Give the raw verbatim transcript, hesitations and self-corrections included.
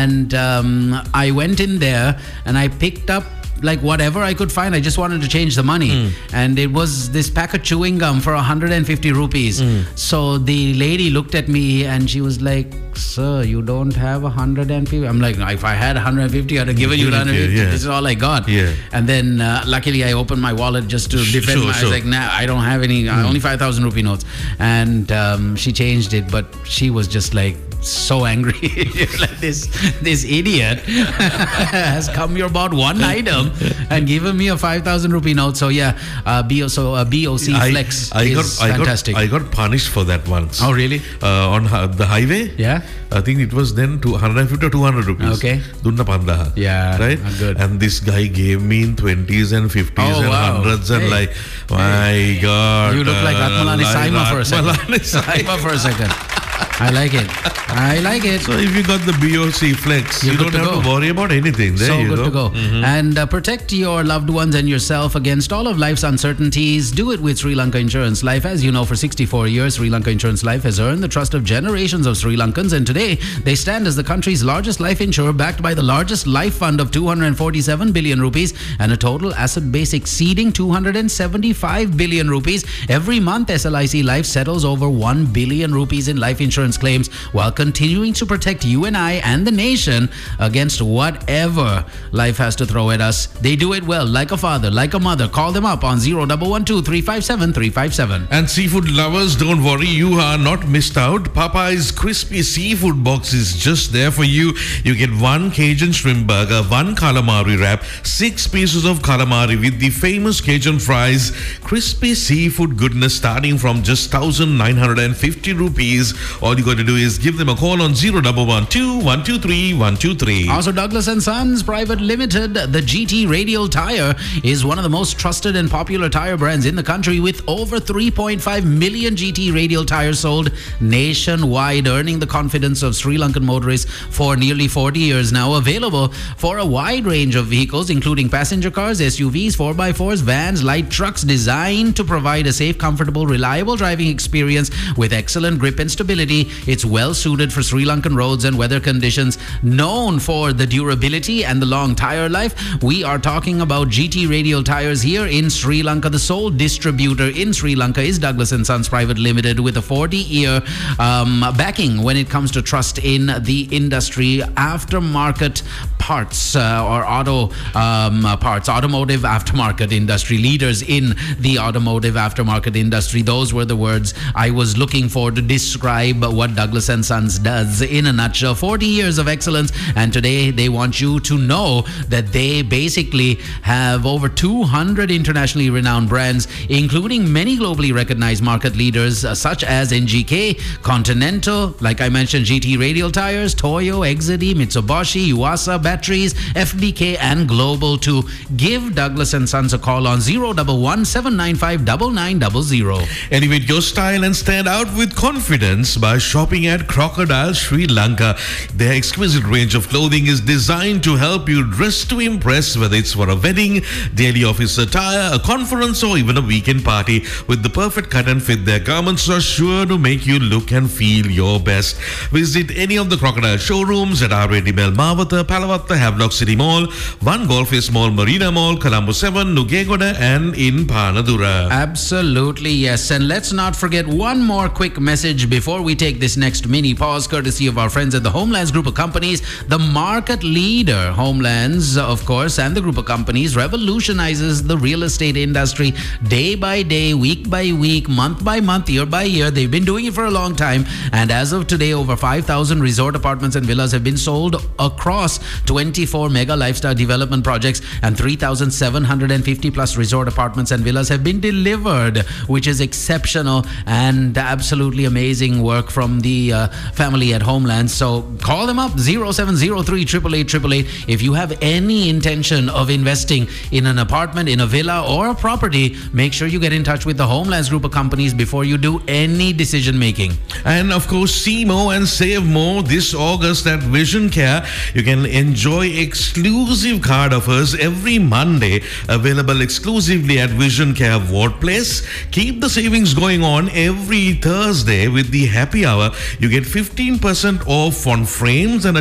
And um, I went in there and I picked up like whatever I could find. I just wanted to change the money. Mm. And it was this pack of chewing gum for one hundred fifty rupees. Mm. So the lady looked at me and she was like, sir, you don't have one hundred fifty. I'm like, if I had one hundred fifty, I'd have given you one hundred fifty. Yeah. This is all I got. Yeah. And then uh, luckily I opened my wallet just to defend sure, my, sure. I was like, nah, I don't have any, mm. only five thousand rupee notes. And um, she changed it, but she was just like, so angry. Like this this idiot has come here, bought one item and given me a five thousand rupee note. So yeah, uh, B O, so uh, B O C I, Flex I is got, fantastic. I got, I got punished for that once. Oh really? Uh, on uh, the highway. Yeah. I think it was then two hundred fifty or two hundred rupees. Okay. Dunna pandaha. Yeah. Right? Good. And this guy gave me in twenties and fifties oh, and wow. hundreds and hey. like, my hey. God. You look like Ratmalani uh, Saima for a second. Ratmalani Saima for a second. I like it. I like it. So if you got the B O C Flex, You're you don't to have go. to worry about anything. There so you good go. to go. Mm-hmm. And uh, protect your loved ones and yourself against all of life's uncertainties. Do it with Sri Lanka Insurance Life. As you know, for sixty-four years, Sri Lanka Insurance Life has earned the trust of generations of Sri Lankans. And today, they stand as the country's largest life insurer, backed by the largest life fund of two hundred forty-seven billion rupees and a total asset base exceeding two hundred seventy-five billion rupees. Every month, S L I C Life settles over one billion rupees in life insurance claims while continuing to protect you and I and the nation against whatever life has to throw at us. They do it well, like a father, like a mother. Call them up on zero one one two, three five seven, three five seven. And seafood lovers, don't worry, you are not missed out. Popeye's crispy seafood box is just there for you. You get one Cajun shrimp burger, one calamari wrap, six pieces of calamari with the famous Cajun fries, crispy seafood goodness starting from just one thousand nine hundred fifty rupees. All you got to do is give them a call on zero one one two, one two three, one two three. Also, Douglas and Sons Private Limited, the G T Radial Tire is one of the most trusted and popular tire brands in the country, with over three point five million G T Radial tires sold nationwide, earning the confidence of Sri Lankan motorists for nearly forty years now. Available for a wide range of vehicles, including passenger cars, S U Vs, four by fours, vans, light trucks, designed to provide a safe, comfortable, reliable driving experience with excellent grip and stability. It's well suited for Sri Lankan roads and weather conditions. Known for the durability and the long tire life, we are talking about G T Radial tires here in Sri Lanka. The sole distributor in Sri Lanka is Douglas and Sons Private Limited, with a forty-year um, backing when it comes to trust in the industry. Aftermarket parts uh, or auto um, parts, automotive aftermarket industry, leaders in the automotive aftermarket industry. Those were the words I was looking for to describe what Douglas and Sons does in a nutshell. forty years of excellence, and today they want you to know that they basically have over two hundred internationally renowned brands, including many globally recognized market leaders uh, such as N G K, Continental, like I mentioned, G T Radial tires, Toyo, Exedy, Mitsubishi, Yuasa batteries, F B K, and Global too. Give Douglas and Sons a call on zero one one, seven nine five, nine nine zero zero. Elevate your style and stand out with confidence by shopping at Crocodile Sri Lanka. Their exquisite range of clothing is designed to help you dress to impress, whether it's for a wedding, daily office attire, a conference, or even a weekend party. With the perfect cut and fit, their garments are sure to make you look and feel your best. Visit any of the Crocodile showrooms at R A D Mel Mawatha, Palavatta, Havelock City Mall, One Golfes Mall, Marina Mall, Colombo seven, Nugegoda, and in Panadura. Absolutely, yes. And let's not forget one more quick message before we take this next mini pause, courtesy of our friends at the Homelands Group of Companies. The market leader, Homelands, of course, and the group of companies revolutionizes the real estate industry day by day, week by week, month by month, year by year. They've been doing it for a long time. And as of today, over five thousand resort apartments and villas have been sold across twenty-four mega lifestyle development projects, and three thousand seven hundred fifty plus resort apartments and villas have been delivered, which is exceptional and absolutely amazing work from the uh, family at Homelands. So call them up, zero seven zero three, eight eight eight, eight eight eight. If you have any intention of investing in an apartment, in a villa, or a property, make sure you get in touch with the Homelands Group of Companies before you do any decision making. And of course, see more and save more this August at Vision Care. You can enjoy exclusive card offers every Monday, available exclusively at Vision Care Ward Place. Keep the savings going on every Thursday with the happy hour. You get fifteen percent off on frames and